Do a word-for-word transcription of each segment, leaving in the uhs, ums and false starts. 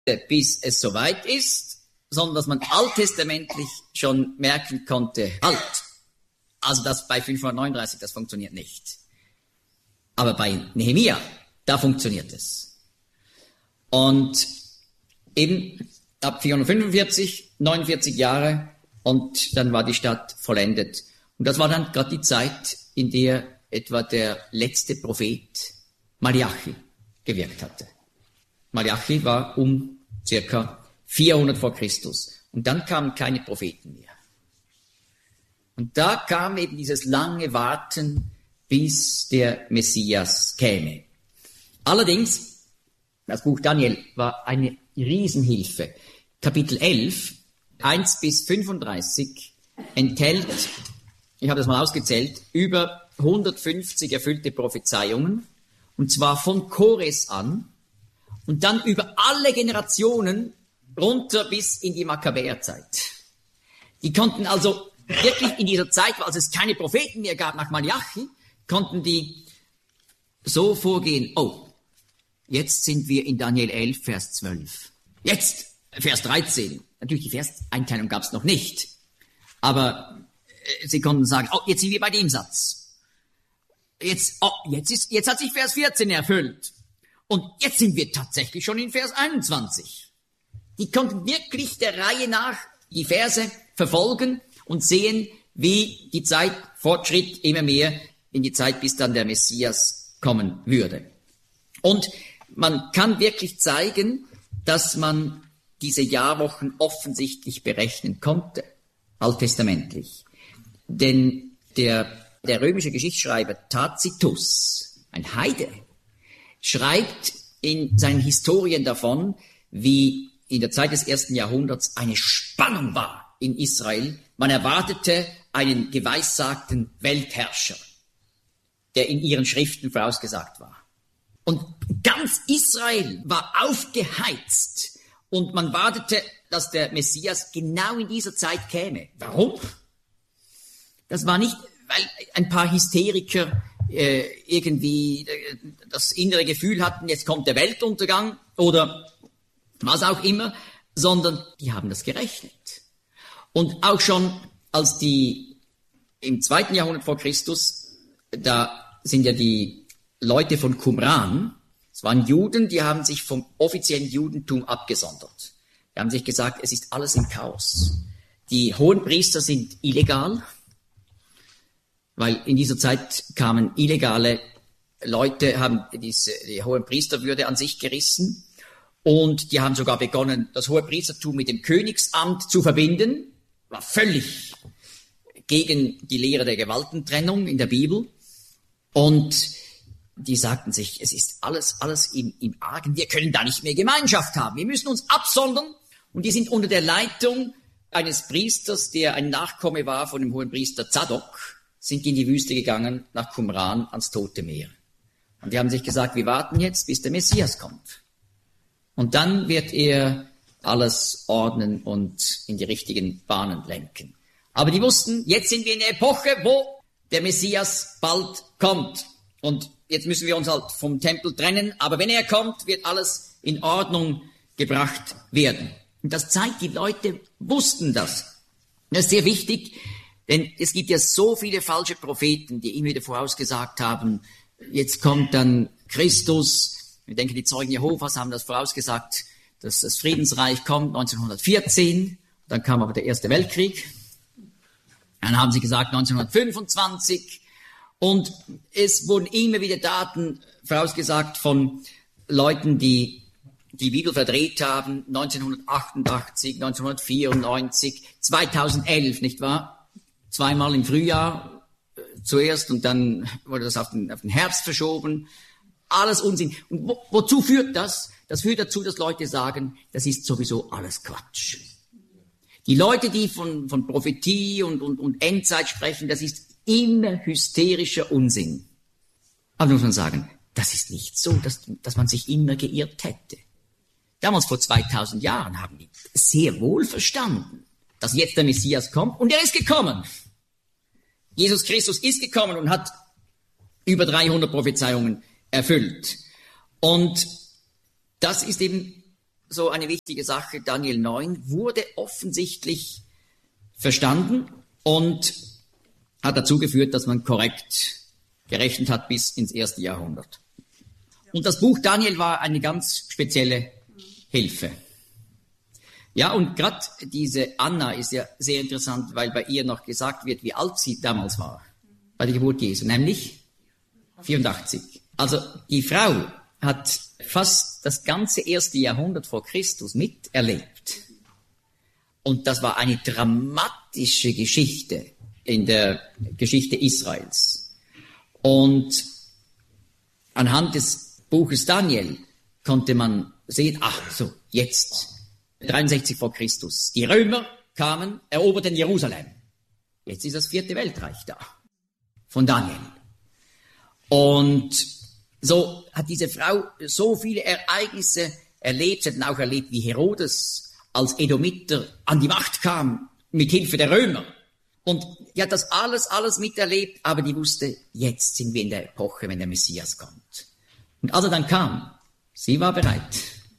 bis es soweit ist, sondern dass man alttestamentlich schon merken konnte, halt, also das bei fünfhundertneununddreißig, das funktioniert nicht. Aber bei Nehemia, da funktioniert es. Und eben ab vierhundertfünfundvierzig, neunundvierzig Jahre, und dann war die Stadt vollendet. Und das war dann gerade die Zeit, in der etwa der letzte Prophet Malachi gewirkt hatte. Malachi war um circa vierhundert vor Christus. Und dann kamen keine Propheten mehr. Und da kam eben dieses lange Warten, bis der Messias käme. Allerdings, das Buch Daniel war eine Riesenhilfe. Kapitel elf, eins bis fünfunddreißig, enthält, ich habe das mal ausgezählt, über hundertfünfzig erfüllte Prophezeiungen, und zwar von Kores an, und dann über alle Generationen runter bis in die Makkabäerzeit. Die konnten also wirklich in dieser Zeit, als es keine Propheten mehr gab nach Malachi, konnten die so vorgehen, oh, jetzt sind wir in Daniel elf, Vers zwölf. Jetzt, Vers dreizehn. Natürlich, die Verseinteilung gab es noch nicht. Aber äh, sie konnten sagen, oh, jetzt sind wir bei dem Satz. Jetzt, oh, jetzt ist, jetzt hat sich Vers vierzehn erfüllt. Und jetzt sind wir tatsächlich schon in Vers einundzwanzig. Die konnten wirklich der Reihe nach die Verse verfolgen und sehen, wie die Zeit fortschritt, immer mehr in die Zeit, bis dann der Messias kommen würde. Und man kann wirklich zeigen, dass man diese Jahrwochen offensichtlich berechnen konnte, alttestamentlich. Denn der, der römische Geschichtsschreiber Tacitus, ein Heide, schreibt in seinen Historien davon, wie in der Zeit des ersten Jahrhunderts eine Spannung war in Israel. Man erwartete einen geweissagten Weltherrscher, der in ihren Schriften vorausgesagt war. Und ganz Israel war aufgeheizt und man wartete, dass der Messias genau in dieser Zeit käme. Warum? Das war nicht, weil ein paar Hysteriker äh, irgendwie äh, das innere Gefühl hatten, jetzt kommt der Weltuntergang oder was auch immer, sondern die haben das gerechnet. Und auch schon als die im zweiten Jahrhundert vor Christus, da sind ja die Leute von Qumran, es waren Juden, die haben sich vom offiziellen Judentum abgesondert. Die haben sich gesagt, es ist alles im Chaos. Die Hohenpriester sind illegal, weil in dieser Zeit kamen illegale Leute, haben diese, die Hohenpriesterwürde an sich gerissen und die haben sogar begonnen, das Hohepriestertum mit dem Königsamt zu verbinden. War völlig gegen die Lehre der Gewaltentrennung in der Bibel. Und die sagten sich, es ist alles, alles im, im Argen, wir können da nicht mehr Gemeinschaft haben, wir müssen uns absondern. Und die sind unter der Leitung eines Priesters, der ein Nachkomme war von dem Hohenpriester Zadok, sind in die Wüste gegangen, nach Qumran, ans Tote Meer. Und die haben sich gesagt, wir warten jetzt, bis der Messias kommt. Und dann wird er alles ordnen und in die richtigen Bahnen lenken. Aber die wussten, jetzt sind wir in der Epoche, wo der Messias bald kommt. Und jetzt müssen wir uns halt vom Tempel trennen. Aber wenn er kommt, wird alles in Ordnung gebracht werden. Und das zeigt, die Leute wussten das. Das ist sehr wichtig, denn es gibt ja so viele falsche Propheten, die immer wieder vorausgesagt haben, jetzt kommt dann Christus. Ich denke, die Zeugen Jehovas haben das vorausgesagt, dass das Friedensreich kommt neunzehnhundertvierzehn. Dann kam aber der Erste Weltkrieg. Dann haben sie gesagt neunzehnhundertfünfundzwanzig. Und es wurden immer wieder Daten vorausgesagt von Leuten, die die Bibel verdreht haben, neunzehnhundertachtundachtzig, neunzehnhundertvierundneunzig, zweitausendelf, nicht wahr? Zweimal im Frühjahr äh, zuerst und dann wurde das auf den, auf den Herbst verschoben. Alles Unsinn. Und wo, wozu führt das? Das führt dazu, dass Leute sagen, das ist sowieso alles Quatsch. Die Leute, die von, von Prophetie und, und, und Endzeit sprechen, das ist immer hysterischer Unsinn. Aber da muss man sagen, das ist nicht so, dass, dass man sich immer geirrt hätte. Damals vor zweitausend Jahren haben die sehr wohl verstanden, dass jetzt der Messias kommt und er ist gekommen. Jesus Christus ist gekommen und hat über dreihundert Prophezeiungen erfüllt. Und das ist eben so eine wichtige Sache, Daniel neun, wurde offensichtlich verstanden und hat dazu geführt, dass man korrekt gerechnet hat bis ins erste Jahrhundert. Und das Buch Daniel war eine ganz spezielle Hilfe. Ja, und gerade diese Anna ist ja sehr interessant, weil bei ihr noch gesagt wird, wie alt sie damals war, bei der Geburt Jesu, nämlich vierundachtzig. Also die Frau hat fast das ganze erste Jahrhundert vor Christus miterlebt. Und das war eine dramatische Geschichte in der Geschichte Israels. Und anhand des Buches Daniel konnte man sehen, ach so, jetzt, dreiundsechzig vor Christus, die Römer kamen, eroberten Jerusalem. Jetzt ist das vierte Weltreich da, von Daniel. Und so hat diese Frau so viele Ereignisse erlebt, sie hat auch erlebt, wie Herodes als Edomiter an die Macht kam, mit Hilfe der Römer. Und die hat das alles, alles miterlebt, aber die wusste, jetzt sind wir in der Epoche, wenn der Messias kommt. Und als er dann kam, sie war bereit.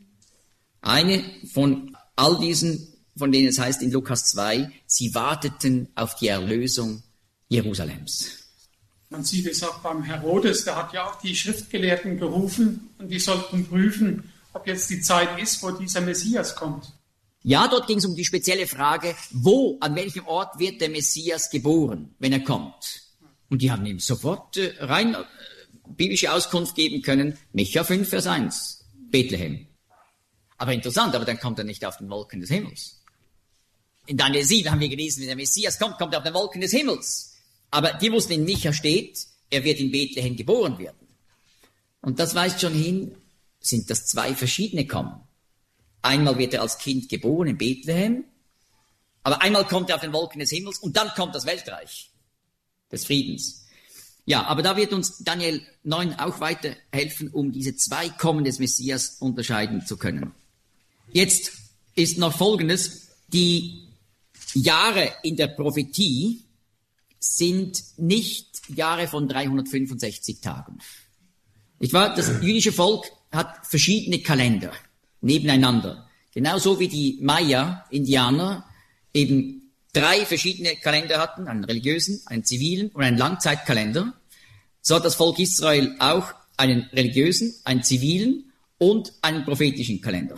Eine von all diesen, von denen es heißt in Lukas zwei, sie warteten auf die Erlösung Jerusalems. Man sieht es auch beim Herodes, der hat ja auch die Schriftgelehrten gerufen und die sollten prüfen, ob jetzt die Zeit ist, wo dieser Messias kommt. Ja, dort ging es um die spezielle Frage, wo, an welchem Ort wird der Messias geboren, wenn er kommt? Und die haben ihm sofort äh, rein äh, biblische Auskunft geben können, Micha fünf, Vers eins, Bethlehem. Aber interessant, aber dann kommt er nicht auf den Wolken des Himmels. In Daniel sieben haben wir gelesen, wenn der Messias kommt, kommt er auf den Wolken des Himmels. Aber die wussten, in Micha steht, er wird in Bethlehem geboren werden. Und das weist schon hin, sind das zwei verschiedene Kommen. Einmal wird er als Kind geboren in Bethlehem, aber einmal kommt er auf den Wolken des Himmels und dann kommt das Weltreich des Friedens. Ja, aber da wird uns Daniel neun auch weiterhelfen, um diese zwei Kommen des Messias unterscheiden zu können. Jetzt ist noch Folgendes: Die Jahre in der Prophetie sind nicht Jahre von dreihundertfünfundsechzig Tagen. Nicht wahr? Das jüdische Volk hat verschiedene Kalender nebeneinander. Genauso wie die Maya-Indianer eben drei verschiedene Kalender hatten, einen religiösen, einen zivilen und einen Langzeitkalender. So hat das Volk Israel auch einen religiösen, einen zivilen und einen prophetischen Kalender.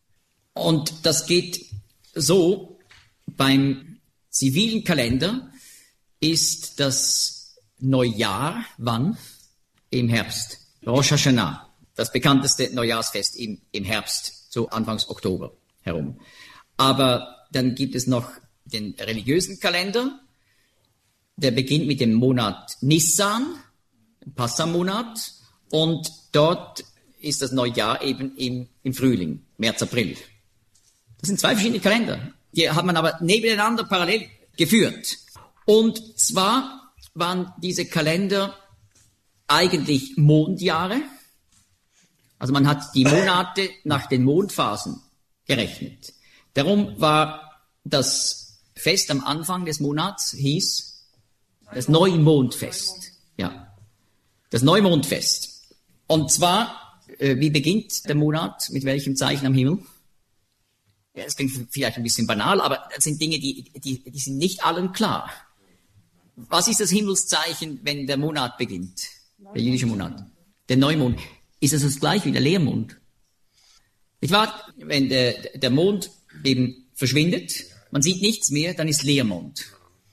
Und das geht so: Beim zivilen Kalender ist das Neujahr, wann? Im Herbst. Rosh Hashanah, das bekannteste Neujahrsfest im, im Herbst, so Anfangs Oktober herum. Aber dann gibt es noch den religiösen Kalender, der beginnt mit dem Monat Nissan, dem Passamonat, und dort ist das Neujahr eben im, im Frühling, März, April. Das sind zwei verschiedene Kalender. Die hat man aber nebeneinander parallel geführt. Und zwar waren diese Kalender eigentlich Mondjahre. Also man hat die Monate nach den Mondphasen gerechnet. Darum war das Fest am Anfang des Monats, hieß das Neumondfest. Ja, das Neumondfest. Und zwar, äh, wie beginnt der Monat? Mit welchem Zeichen am Himmel? Ja, das klingt vielleicht ein bisschen banal, aber das sind Dinge, die, die, die sind nicht allen klar. Was ist das Himmelszeichen, wenn der Monat beginnt? Der jüdische Monat. Der Neumond. Ist das das gleiche wie der Leermond? Nicht wahr? Wenn der, der Mond eben verschwindet, man sieht nichts mehr, dann ist Leermond.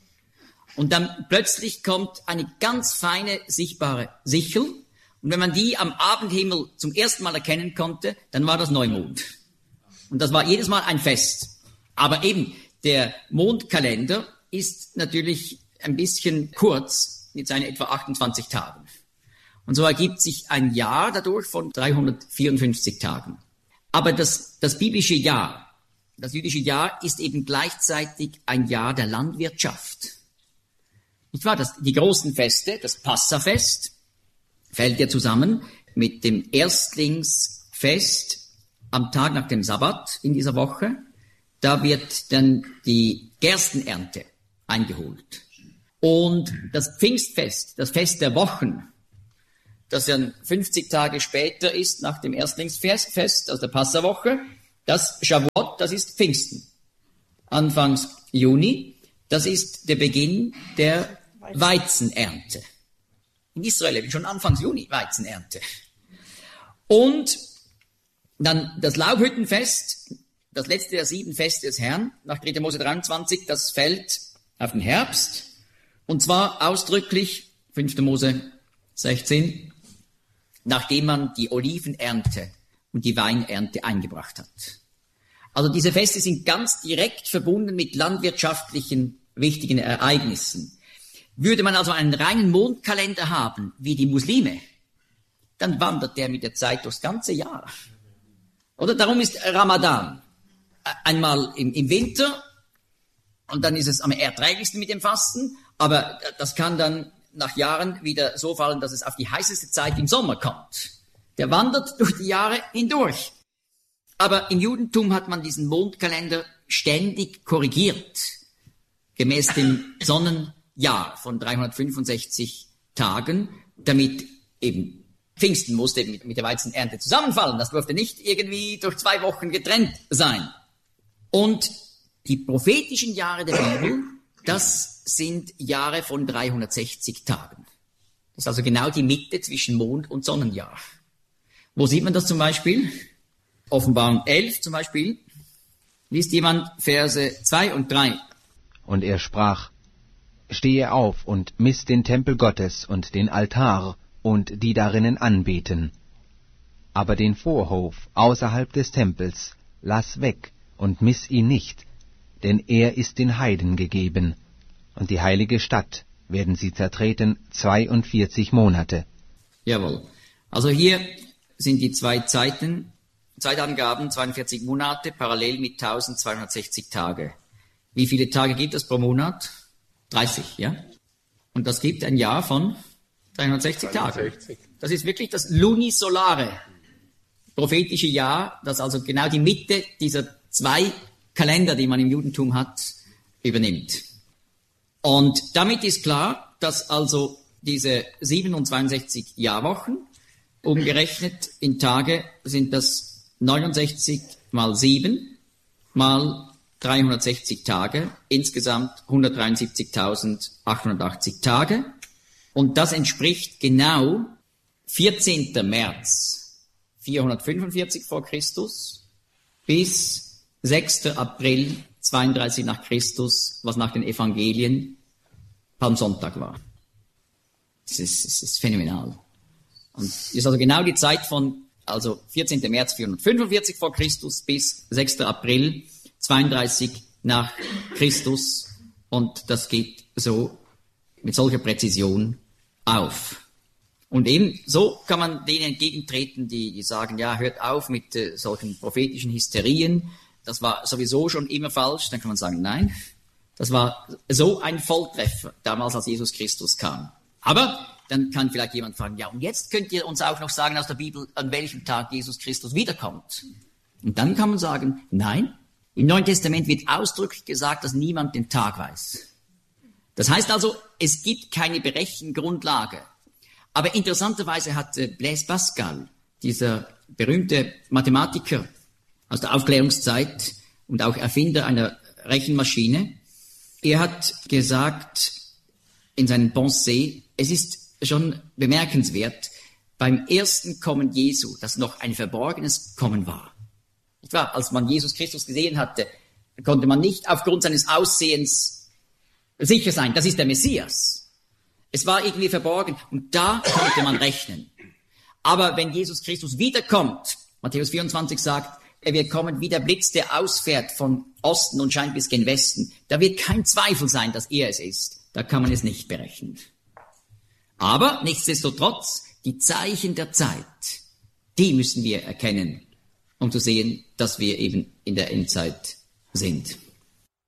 Und dann plötzlich kommt eine ganz feine, sichtbare Sichel. Und wenn man die am Abendhimmel zum ersten Mal erkennen konnte, dann war das Neumond. Und das war jedes Mal ein Fest. Aber eben, der Mondkalender ist natürlich ein bisschen kurz mit seinen etwa achtundzwanzig Tagen. Und so ergibt sich ein Jahr dadurch von dreihundertvierundfünfzig Tagen. Aber das, das biblische Jahr, das jüdische Jahr ist eben gleichzeitig ein Jahr der Landwirtschaft. Nicht wahr? Das, die großen Feste, das Passafest, fällt ja zusammen mit dem Erstlingsfest am Tag nach dem Sabbat in dieser Woche. Da wird dann die Gerstenernte eingeholt. Und das Pfingstfest, das Fest der Wochen, das dann fünfzig Tage später ist nach dem Erstlingsfest, also der Passawoche, Das Shavuot, das ist Pfingsten. Anfangs Juni, das ist der Beginn der Weizenernte. In Israel schon Anfangs Juni Weizenernte. Und dann das Laubhüttenfest, das letzte der sieben Feste des Herrn, nach dritter Mose dreiundzwanzig, das fällt auf den Herbst. Und zwar ausdrücklich, fünfter Mose sechzehn, nachdem man die Olivenernte und die Weinernte eingebracht hat. Also diese Feste sind ganz direkt verbunden mit landwirtschaftlichen wichtigen Ereignissen. Würde man also einen reinen Mondkalender haben, wie die Muslime, dann wandert der mit der Zeit durchs ganze Jahr. Oder darum ist Ramadan einmal im, im Winter und dann ist es am erträglichsten mit dem Fasten, aber das kann dann nach Jahren wieder so fallen, dass es auf die heißeste Zeit im Sommer kommt. Der wandert durch die Jahre hindurch. Aber im Judentum hat man diesen Mondkalender ständig korrigiert, gemäß dem Sonnenjahr von dreihundertfünfundsechzig Tagen, damit eben Pfingsten musste mit, mit der Weizenernte zusammenfallen. Das durfte nicht irgendwie durch zwei Wochen getrennt sein. Und die prophetischen Jahre der Bibel, das sind Jahre von dreihundertsechzig Tagen. Das ist also genau die Mitte zwischen Mond- und Sonnenjahr. Wo sieht man das zum Beispiel? Offenbarung elf zum Beispiel. Liest jemand Verse zwei und drei. Und er sprach, stehe auf und miss den Tempel Gottes und den Altar und die darinnen anbeten. Aber den Vorhof außerhalb des Tempels lass weg und miss ihn nicht, denn er ist den Heiden gegeben, und die heilige Stadt werden sie zertreten zweiundvierzig Monate. Jawohl. Also hier sind die zwei Zeiten, Zeitangaben, zweiundvierzig Monate, parallel mit eintausendzweihundertsechzig Tage. Wie viele Tage gibt es pro Monat? dreißig, ja? Und das gibt ein Jahr von dreihundertsechzig Tagen. Das ist wirklich das lunisolare, prophetische Jahr, das also genau die Mitte dieser zwei Kalender, die man im Judentum hat, übernimmt. Und damit ist klar, dass also diese siebenundzwanzig Jahrwochen, umgerechnet in Tage, sind das neunundsechzig mal sieben mal dreihundertsechzig Tage, insgesamt hundertdreiundsiebzigtausendachthundertachtzig Tage. Und das entspricht genau vierzehnten März vierhundertfünfundvierzig vor Christus bis sechsten April zweiunddreißig nach Christus, was nach den Evangelien Palmsonntag war. Das ist, das ist phänomenal. Und das ist also genau die Zeit von, also vierzehnten März vierhundertfünfundvierzig vor Christus bis sechsten April zweiunddreißig nach Christus. Und das geht so mit solcher Präzision auf. Und eben so kann man denen entgegentreten, die, die sagen, ja, hört auf mit äh, solchen prophetischen Hysterien. Das war sowieso schon immer falsch. Dann kann man sagen, nein, das war so ein Volltreffer, damals als Jesus Christus kam. Aber dann kann vielleicht jemand fragen, ja, und jetzt könnt ihr uns auch noch sagen aus der Bibel, an welchem Tag Jesus Christus wiederkommt. Und dann kann man sagen, nein, im Neuen Testament wird ausdrücklich gesagt, dass niemand den Tag weiß. Das heißt also, es gibt keine Berechengrundlage. Aber interessanterweise hat äh, Blaise Pascal, dieser berühmte Mathematiker aus der Aufklärungszeit und auch Erfinder einer Rechenmaschine, er hat gesagt in seinen Pensées, es ist schon bemerkenswert, beim ersten Kommen Jesu, dass noch ein verborgenes Kommen war. Nicht wahr? Als man Jesus Christus gesehen hatte, konnte man nicht aufgrund seines Aussehens sicher sein, das ist der Messias. Es war irgendwie verborgen und da konnte man rechnen. Aber wenn Jesus Christus wiederkommt, Matthäus vierundzwanzig sagt, er wird kommen wie der Blitz, der ausfährt von Osten und scheint bis gen Westen. Da wird kein Zweifel sein, dass er es ist. Da kann man es nicht berechnen. Aber nichtsdestotrotz, die Zeichen der Zeit, die müssen wir erkennen, um zu sehen, dass wir eben in der Endzeit sind.